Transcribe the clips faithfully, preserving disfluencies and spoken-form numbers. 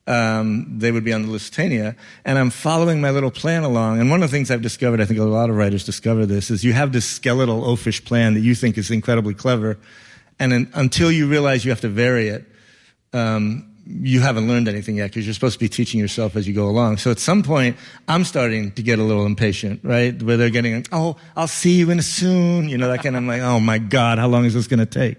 um, they would be on the Lusitania, and I'm following my little plan along. And one of the things I've discovered, I think a lot of writers discover this, is you have this skeletal oafish plan that you think is incredibly clever, and in, until you realize you have to vary it, um, you haven't learned anything yet, because you're supposed to be teaching yourself as you go along. So at some point, I'm starting to get a little impatient, right? Where they're getting, oh, I'll see you in soon, you know, that kind of, I'm like, oh my God, how long is this going to take?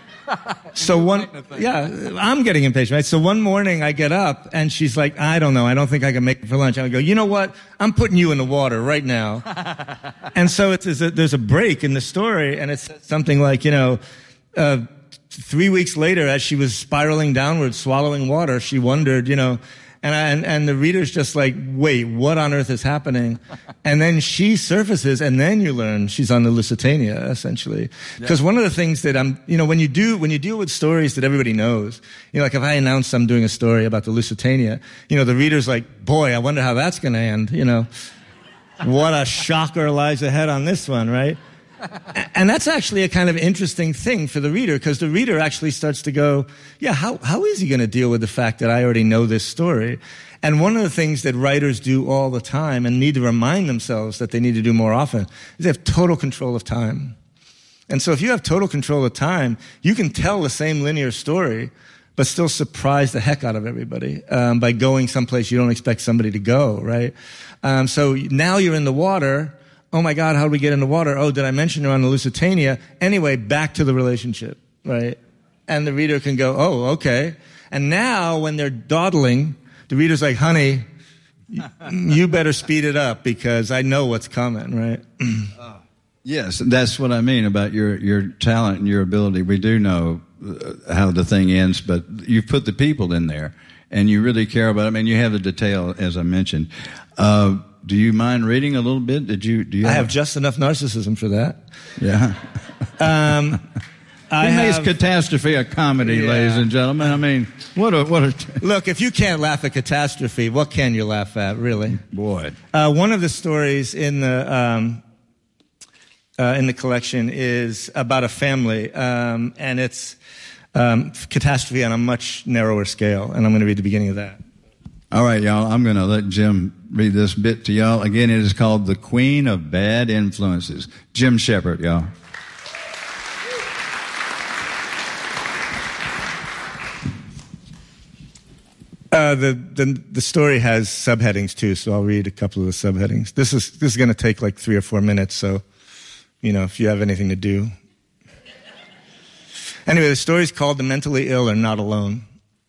So one, yeah, I'm getting impatient, right? So one morning I get up and she's like, I don't know, I don't think I can make it for lunch. I go, you know what? I'm putting you in the water right now. And so it's, it's a, there's a break in the story, and it's something like, you know, uh, three weeks later, as she was spiraling downward, swallowing water, she wondered, you know, and, I, and and the reader's just like, wait, what on earth is happening? And then she surfaces, and then you learn she's on the Lusitania, essentially. Because yeah. One of the things that I'm, you know, when you do, when you deal with stories that everybody knows, you know, like if I announce I'm doing a story about the Lusitania, you know, the reader's like, boy, I wonder how that's going to end, you know. What a shocker lies ahead on this one, right? And that's actually a kind of interesting thing for the reader, because the reader actually starts to go, yeah, how, how is he going to deal with the fact that I already know this story? And one of the things that writers do all the time and need to remind themselves that they need to do more often is they have total control of time. And so if you have total control of time, you can tell the same linear story, but still surprise the heck out of everybody um, by going someplace you don't expect somebody to go, right? Um, so now you're in the water. Oh my God, how did we get in the water? Oh, did I mention her on the Lusitania? Anyway, back to the relationship, right? And the reader can go, oh, okay. And now when they're dawdling, the reader's like, honey, you better speed it up because I know what's coming, right? uh, yes, that's what I mean about your, your talent and your ability. We do know how the thing ends, but you've put the people in there and you really care about them, and you have the detail, as I mentioned. Uh, Do you mind reading a little bit? Did you? Do you? I have, have just enough narcissism for that. Yeah. um, I he makes have, catastrophe a comedy, yeah. Ladies and gentlemen. I mean, what a what a. T- Look, if you can't laugh at catastrophe, what can you laugh at, really? Boy. Uh, one of the stories in the um, uh, in the collection is about a family, um, and it's um, catastrophe on a much narrower scale. And I'm going to read the beginning of that. All right, y'all, I'm going to let Jim read this bit to y'all. Again, it is called The Queen of Bad Influences. Jim Shepard, y'all. Uh, the, the the story has subheadings, too, so I'll read a couple of the subheadings. This is, this is going to take like three or four minutes, so, you know, if you have anything to do. Anyway, the story's called The Mentally Ill Are Not Alone.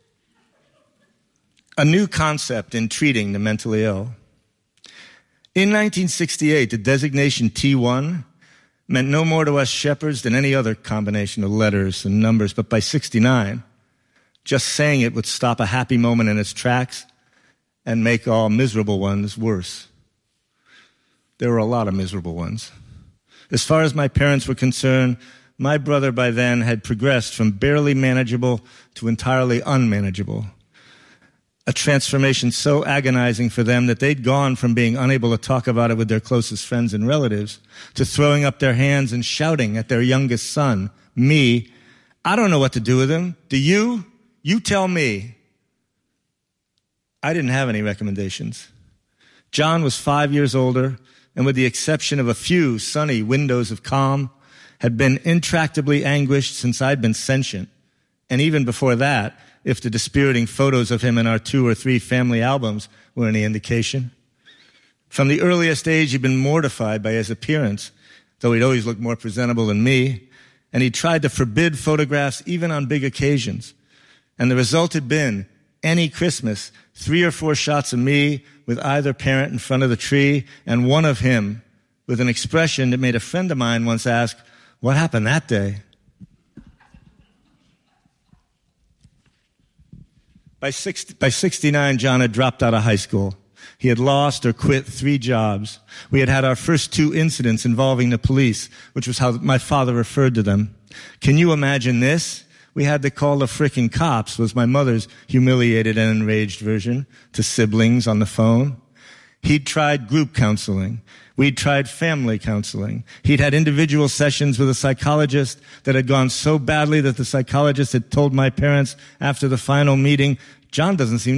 A new concept in treating the mentally ill. In nineteen sixty-eight, the designation T one meant no more to us shepherds than any other combination of letters and numbers, but by sixty-nine, just saying it would stop a happy moment in its tracks and make all miserable ones worse. There were a lot of miserable ones. As far as my parents were concerned, my brother by then had progressed from barely manageable to entirely unmanageable. A transformation so agonizing for them that they'd gone from being unable to talk about it with their closest friends and relatives to throwing up their hands and shouting at their youngest son, me, I don't know what to do with him. Do you? You tell me. I didn't have any recommendations. John was five years older, and with the exception of a few sunny windows of calm, had been intractably anguished since I'd been sentient. And even before that, if the dispiriting photos of him in our two or three family albums were any indication. From the earliest age, he'd been mortified by his appearance, though he'd always looked more presentable than me, and he tried to forbid photographs even on big occasions. And the result had been, any Christmas, three or four shots of me with either parent in front of the tree, and one of him with an expression that made a friend of mine once ask, what happened that day? By, sixty, by sixty-nine, John had dropped out of high school. He had lost or quit three jobs. We had had our first two incidents involving the police, which was how my father referred to them. Can you imagine this? We had to call the frickin' cops, was my mother's humiliated and enraged version, to siblings on the phone. He'd tried group counseling. We'd tried family counseling. He'd had individual sessions with a psychologist that had gone so badly that the psychologist had told my parents after the final meeting, John doesn't seem